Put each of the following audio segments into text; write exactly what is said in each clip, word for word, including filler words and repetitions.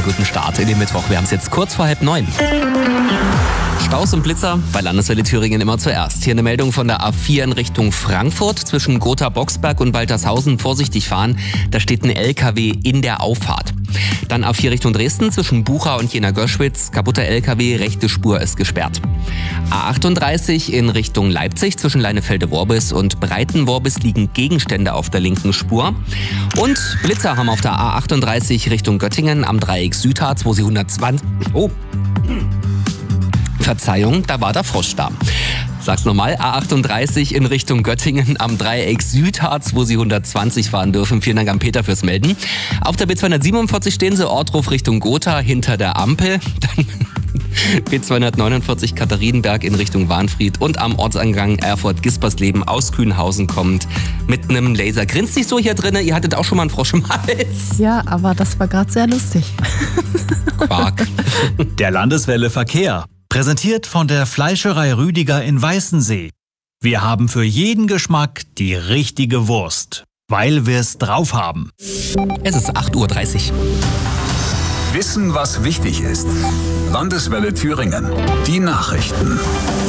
guten Start in den Mittwoch. Wir haben es jetzt kurz vor halb neun. Staus und Blitzer bei Landeswelle Thüringen immer zuerst. Hier eine Meldung von der A vier in Richtung Frankfurt. Zwischen Gotha-Boxberg und Waltershausen vorsichtig fahren. Da steht ein L K W in der Auffahrt. Dann A vier Richtung Dresden zwischen Bucha und Jena-Göschwitz. Kaputter L K W, rechte Spur ist gesperrt. A achtunddreißig in Richtung Leipzig zwischen Leinefelde-Worbis und Breiten-Worbis liegen Gegenstände auf der linken Spur. Und Blitzer haben auf der A achtunddreißig Richtung Göttingen am Dreieck Südharz, wo sie hundertzwanzig... Oh... Verzeihung, da war der Frosch da. Sag's nochmal, A achtunddreißig in Richtung Göttingen am Dreieck Südharz, wo Sie hundertzwanzig fahren dürfen. Vielen Dank an Peter fürs Melden. Auf der B zweihundertsiebenundvierzig stehen Sie, Ortruf Richtung Gotha hinter der Ampel. Dann B zweihundertneunundvierzig Katharinenberg in Richtung Wahnfried und am Ortsangang Erfurt-Gispersleben aus Kühnhausen kommt mit einem Laser. Grinst nicht so hier drinnen, ihr hattet auch schon mal einen Frosch im Hals. Ja, aber das war gerade sehr lustig. Quark. Der Landeswelle Verkehr. Präsentiert von der Fleischerei Rüdiger in Weißensee. Wir haben für jeden Geschmack die richtige Wurst, weil wir es drauf haben. Es ist acht Uhr dreißig. Wissen, was wichtig ist. Landeswelle Thüringen. Die Nachrichten.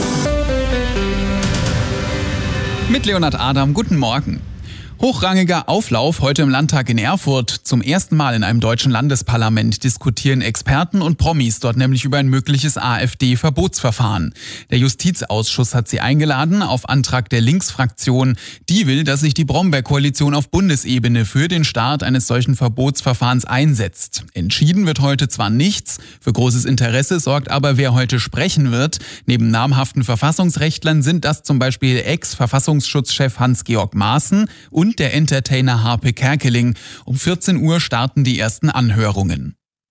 Mit Leonhard Adam, guten Morgen. Hochrangiger Auflauf heute im Landtag in Erfurt. Zum ersten Mal in einem deutschen Landesparlament diskutieren Experten und Promis dort nämlich über ein mögliches AfD-Verbotsverfahren. Der Justizausschuss hat sie eingeladen auf Antrag der Linksfraktion. Die will, dass sich die Brombeer-Koalition auf Bundesebene für den Start eines solchen Verbotsverfahrens einsetzt. Entschieden wird heute zwar nichts, für großes Interesse sorgt aber, wer heute sprechen wird. Neben namhaften Verfassungsrechtlern sind das zum Beispiel Ex-Verfassungsschutzchef Hans-Georg Maaßen und und der Entertainer Harpe Kerkeling. Um vierzehn Uhr starten die ersten Anhörungen.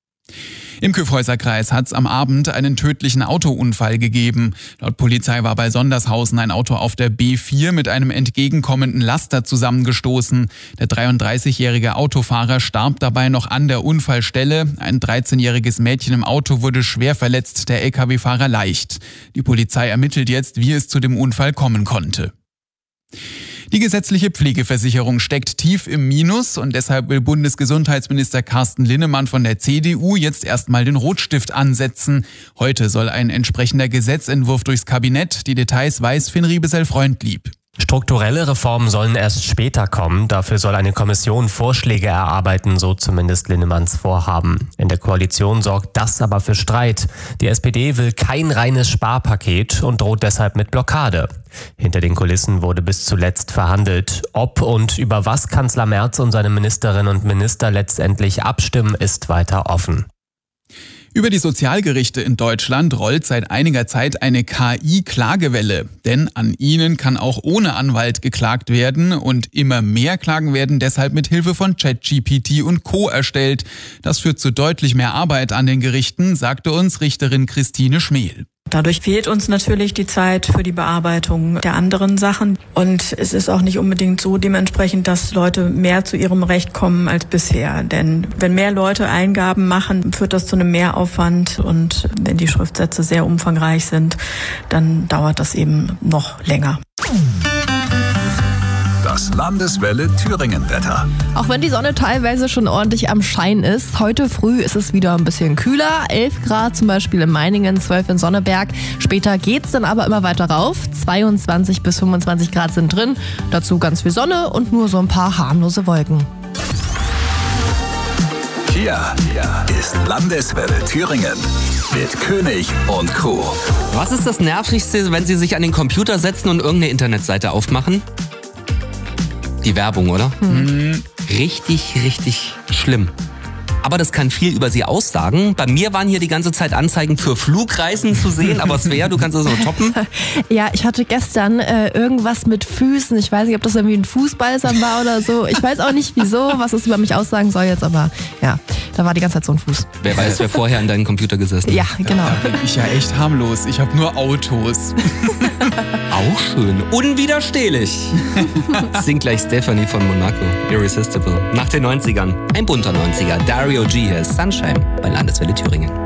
Im Kyffhäuser-Kreis hat es am Abend einen tödlichen Autounfall gegeben. Laut Polizei war bei Sondershausen ein Auto auf der B vier mit einem entgegenkommenden Laster zusammengestoßen. Der dreiunddreißigjährige Autofahrer starb dabei noch an der Unfallstelle. Ein dreizehnjähriges Mädchen im Auto wurde schwer verletzt, der L K W-Fahrer leicht. Die Polizei ermittelt jetzt, wie es zu dem Unfall kommen konnte. Die gesetzliche Pflegeversicherung steckt tief im Minus und deshalb will Bundesgesundheitsminister Carsten Linnemann von der C D U jetzt erstmal den Rotstift ansetzen. Heute soll ein entsprechender Gesetzentwurf durchs Kabinett. Die Details weiß Finn Riebesell-Freundlieb. Strukturelle Reformen sollen erst später kommen. Dafür soll eine Kommission Vorschläge erarbeiten, so zumindest Linnemanns Vorhaben. In der Koalition sorgt das aber für Streit. Die S P D will kein reines Sparpaket und droht deshalb mit Blockade. Hinter den Kulissen wurde bis zuletzt verhandelt. Ob und über was Kanzler Merz und seine Ministerinnen und Minister letztendlich abstimmen, ist weiter offen. Über die Sozialgerichte in Deutschland rollt seit einiger Zeit eine K I-Klagewelle. Denn an ihnen kann auch ohne Anwalt geklagt werden und immer mehr Klagen werden deshalb mit Hilfe von ChatGPT und Co. erstellt. Das führt zu deutlich mehr Arbeit an den Gerichten, sagte uns Richterin Christine Schmehl. Dadurch fehlt uns natürlich die Zeit für die Bearbeitung der anderen Sachen. Und es ist auch nicht unbedingt so dementsprechend, dass Leute mehr zu ihrem Recht kommen als bisher. Denn wenn mehr Leute Eingaben machen, führt das zu einem Mehraufwand. Und wenn die Schriftsätze sehr umfangreich sind, dann dauert das eben noch länger. Das Landeswelle Thüringen-Wetter. Auch wenn die Sonne teilweise schon ordentlich am Schein ist, heute früh ist es wieder ein bisschen kühler. elf Grad zum Beispiel in Meiningen, zwölf in Sonneberg. Später geht's dann aber immer weiter rauf. zweiundzwanzig bis fünfundzwanzig Grad sind drin. Dazu ganz viel Sonne und nur so ein paar harmlose Wolken. Hier ist Landeswelle Thüringen mit König und Co. Was ist das Nervigste, wenn Sie sich an den Computer setzen und irgendeine Internetseite aufmachen? Die Werbung, oder? Hm. Richtig, richtig schlimm. Aber das kann viel über sie aussagen. Bei mir waren hier die ganze Zeit Anzeigen für Flugreisen zu sehen, aber Svea, du kannst das noch toppen. Ja, ich hatte gestern äh, irgendwas mit Füßen. Ich weiß nicht, ob das irgendwie ein Fußbalsam war oder so. Ich weiß auch nicht wieso, was es über mich aussagen soll jetzt, aber ja, da war die ganze Zeit so ein Fuß. Wer weiß, wer vorher an deinem Computer gesessen hat. Ja, genau. Da bin ich ja echt harmlos. Ich habe nur Autos. Auch schön. Unwiderstehlich. Singt gleich Stephanie von Monaco. Irresistible. Nach den neunzigern. Ein bunter neunziger. Dario G. hier ist Sunshine bei Landeswelle Thüringen.